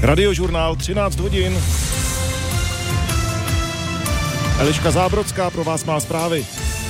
Radiožurnál 13 hodin. Eliška Zábrodská pro vás má zprávy.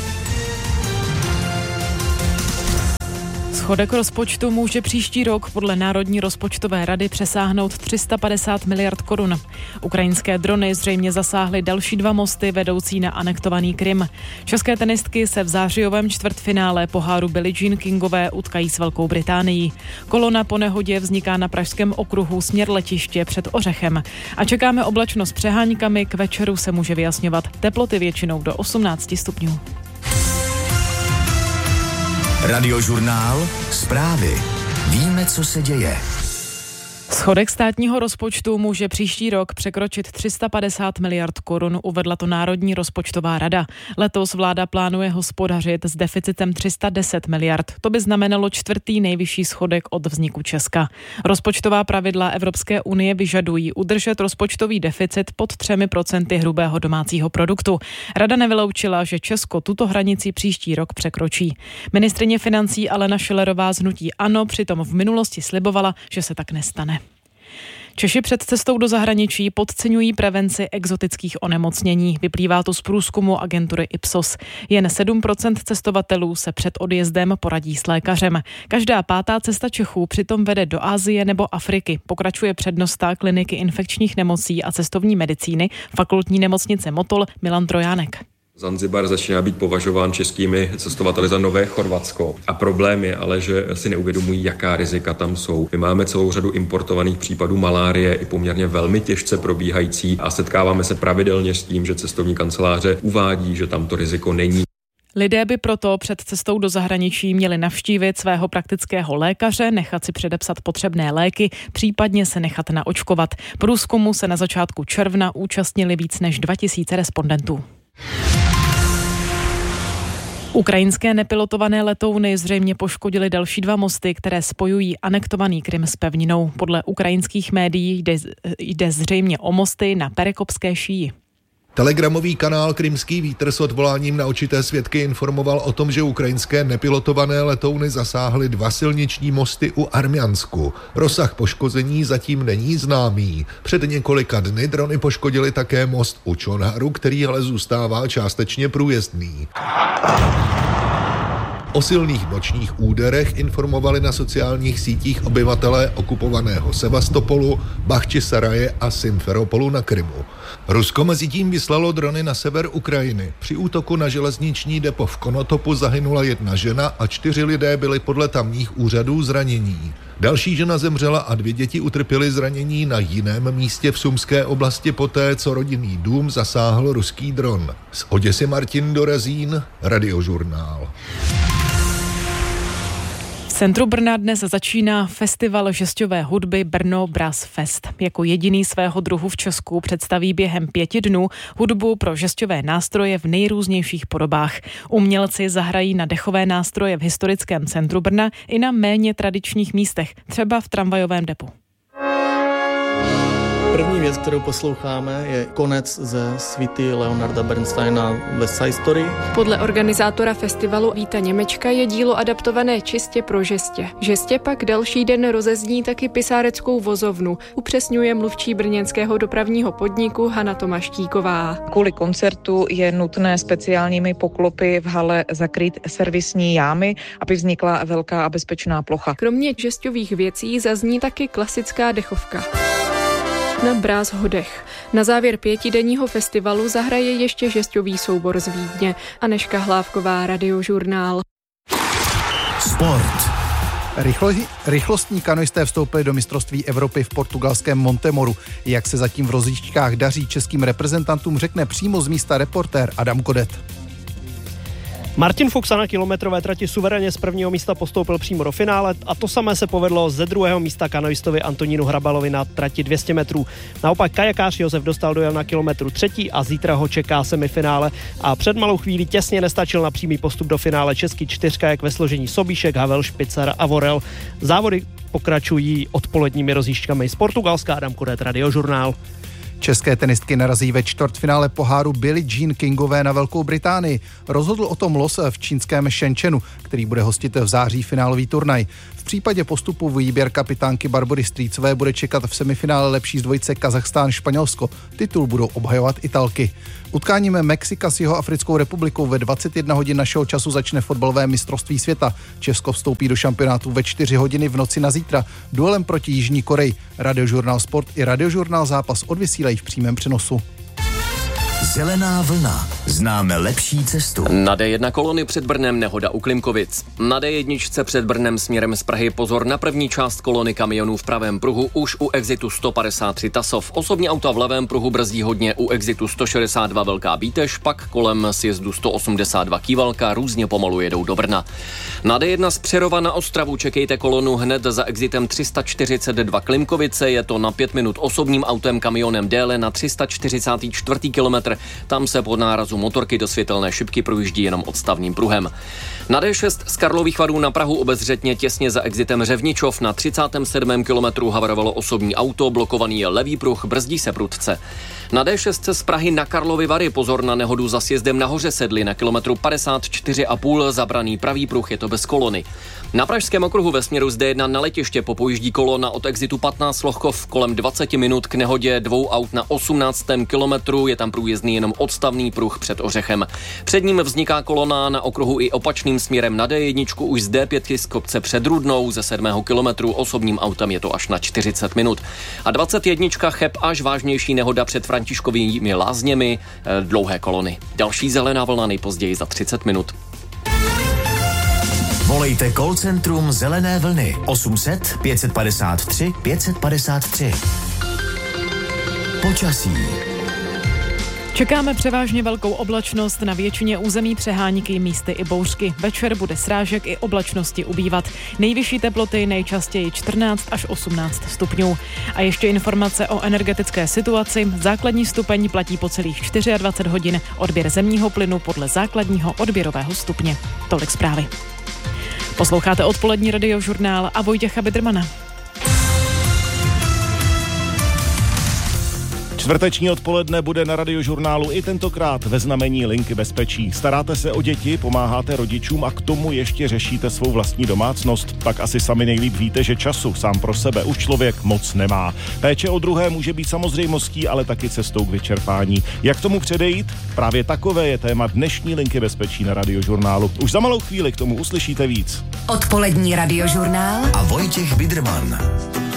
Schodek rozpočtu může příští rok podle Národní rozpočtové rady přesáhnout 350 miliard korun. Ukrajinské drony zřejmě zasáhly další 2 mosty vedoucí na anektovaný Krym. České tenistky se v zářijovém čtvrtfinále poháru Billie Jean Kingové utkají s Velkou Británií. Kolona po nehodě vzniká na Pražském okruhu směr letiště před Ořechem. A čekáme oblačnost s přeháňkami, k večeru se může vyjasňovat, teploty většinou do 18 stupňů. Radiožurnál, zprávy. Víme, co se děje. Schodek státního rozpočtu může příští rok překročit 350 miliard korun, uvedla to Národní rozpočtová rada. Letos vláda plánuje hospodařit s deficitem 310 miliard. To by znamenalo 4. nejvyšší schodek od vzniku Česka. Rozpočtová pravidla Evropské unie vyžadují udržet rozpočtový deficit pod 3% hrubého domácího produktu. Rada nevyloučila, že Česko tuto hranici příští rok překročí. Ministryně financí Alena Schillerová z hnutí ANO přitom v minulosti slibovala, že se tak nestane. Češi před cestou do zahraničí podceňují prevenci exotických onemocnění. Vyplývá to z průzkumu agentury Ipsos. Jen 7% cestovatelů se před odjezdem poradí s lékařem. Každá 5. cesta Čechů přitom vede do Asie nebo Afriky. Pokračuje přednosta kliniky infekčních nemocí a cestovní medicíny Fakultní nemocnice Motol Milan Trojánek. Zanzibar začíná být považován českými cestovateli za nové Chorvatsko. A problém je ale, že si neuvědomují, jaká rizika tam jsou. My máme celou řadu importovaných případů malárie, i poměrně velmi těžce probíhající, a setkáváme se pravidelně s tím, že cestovní kanceláře uvádí, že tam to riziko není. Lidé by proto před cestou do zahraničí měli navštívit svého praktického lékaře, nechat si předepsat potřebné léky, případně se nechat naočkovat. Průzkumu se na začátku června účastnili víc než 2000 respondentů. Ukrajinské nepilotované letouny zřejmě poškodily další 2 mosty, které spojují anektovaný Krym s pevninou. Podle ukrajinských médií jde zřejmě o mosty na Perekopské šíji. Telegramový kanál Krymský vítr s odvoláním na očité svědky informoval o tom, že ukrajinské nepilotované letouny zasáhly 2 silniční mosty u Armjansku. Rozsah poškození zatím není známý. Před několika dny drony poškodily také most u Čonharu, který ale zůstává částečně průjezdný. O silných nočních úderech informovali na sociálních sítích obyvatelé okupovaného Sevastopolu, Bachčisaraje a Simferopolu na Krymu. Rusko mezitím vyslalo drony na sever Ukrajiny. Při útoku na železniční depo v Konotopu zahynula 1 žena a 4 lidé byli podle tamních úřadů zranění. Další žena zemřela a 2 děti utrpěly zranění na jiném místě v Sumské oblasti poté, co rodinný dům zasáhl ruský dron. Z Oděsy Martin Dorazín, Radiožurnál. V centru Brna dnes začíná festival žesťové hudby Brno Brass Fest. Jako jediný svého druhu v Česku představí během 5 dnů hudbu pro žesťové nástroje v nejrůznějších podobách. Umělci zahrají na dechové nástroje v historickém centru Brna i na méně tradičních místech, třeba v tramvajovém depu. První věc, kterou posloucháme, je konec ze suity Leonarda Bernsteina West Side Story. Podle organizátora festivalu Víta Němečka je dílo adaptované čistě pro žestě. Žestě pak další den rozezní taky pisáreckou vozovnu, upřesňuje mluvčí brněnského dopravního podniku Hana Tomaštíková. Kvůli koncertu je nutné speciálními poklopy v hale zakrýt servisní jámy, aby vznikla velká a bezpečná plocha. Kromě žesťových věcí zazní taky klasická dechovka. Na Brass Hodech. Na závěr 5denního festivalu zahraje ještě žesťový soubor z Vídně. Anežka Hlávková, Radiožurnál. Sport. Rychlostní kanoisté vstoupili do mistrovství Evropy v portugalském Montemoru. Jak se zatím v rozjížďkách daří českým reprezentantům, řekne přímo z místa reportér Adam Kodet. Martin Fuchs na kilometrové trati suverénně z 1. místa postoupil přímo do finále a to samé se povedlo ze 2. místa kanoistovi Antonínu Hrabalovi na trati 200 metrů. Naopak kajakář Josef Dostal dojel na kilometru 3. a zítra ho čeká semifinále a před malou chvílí těsně nestačil na přímý postup do finále český 4kajak ve složení Sobíšek, Havel, Špicar a Vorel. Závody pokračují odpoledními rozjížďkami z Portugalska. Adam Kodet, Radiožurnál. České tenistky narazí ve čtvrtfinále poháru Billie Jean Kingové na Velkou Británii. Rozhodl o tom los v čínském Shenzhenu, který bude hostit v září finálový turnaj. V V případě postupu výběr kapitánky Barbory Strýcové bude čekat v semifinále lepší z dvojice Kazachstán-Španělsko. Titul budou obhajovat Italky. Utkáním Mexika s Jihoafrickou republikou ve 21 hodin našeho času začne fotbalové mistrovství světa. Česko vstoupí do šampionátu ve 4 hodiny v noci na zítra duelem proti Jižní Koreji. Radiožurnál Sport i Radiožurnál Zápas odvysílají v přímém přenosu. Zelená vlna. Známe lepší cestu. Na D1 kolony před Brnem nehoda u Klimkovic. Na D1 před Brnem směrem z Prahy pozor na první část kolony kamionů v pravém pruhu už u exitu 153 Tasov. Osobní auta v levém pruhu brzdí hodně u exitu 162 Velká Bíteš, pak kolem sjezdu 182 Kývalka různě pomalu jedou do Brna. Na D1 z Přerova na Ostravu čekejte kolonu hned za exitem 342 Klimkovice, je to na 5 minut osobním autem, kamionem déle na 344. kilometr. Tam se po nárazu motorky do světelné šipky projíždí jenom odstavným pruhem. Na D6 z Karlových Varů na Prahu obezřetně těsně za exitem Řevničov na 37. kilometru havarovalo osobní auto, blokovaný je levý pruh, brzdí se prudce. Na D6 z Prahy na Karlovy Vary pozor na nehodu za sjezdem nahoře Sedli na kilometru 54,5 zabraný pravý pruh, je to bez kolony. Na Pražském okruhu ve směru z D1 na letiště popojíždí kolona od exitu 15 Lochkov kolem 20 minut k nehodě dvou aut na 18. kilometru, je tam průjezdný jenom odstavný pruh před Ořechem. Před ním vzniká kolona na okruhu i opačným směrem na D1 už z D5 z kopce před Rudnou ze 7. kilometru, osobním autem je to až na 40 minut. A 21 Cheb až vážnější nehoda před Františkovými Lázněmi, dlouhé kolony. Další zelená vlna nejpozději za 30 minut. Volejte call centrum Zelené vlny 800 553 553. Počasí. Čekáme převážně velkou oblačnost, na většině území přehánky, místy i bouřky. Večer bude srážek i oblačnosti ubývat. Nejvyšší teploty nejčastěji 14 až 18 stupňů. A ještě informace o energetické situaci. Základní stupeň platí po celých 24 hodin, odběr zemního plynu podle základního odběrového stupně. Tolik zprávy. Posloucháte odpolední radiožurnál a Vojtěcha Bidrmana. Čtvrteční odpoledne bude na Radiožurnálu i tentokrát ve znamení linky bezpečí. Staráte se o děti, pomáháte rodičům a k tomu ještě řešíte svou vlastní domácnost? Pak asi sami nejlíp víte, že času sám pro sebe už člověk moc nemá. Péče o druhé může být samozřejmostí, ale taky cestou k vyčerpání. Jak tomu předejít? Právě takové je téma dnešní linky bezpečí na Radiožurnálu. Už za malou chvíli k tomu uslyšíte víc. Odpolední Radiožurnál a Vojtěch Bidrman.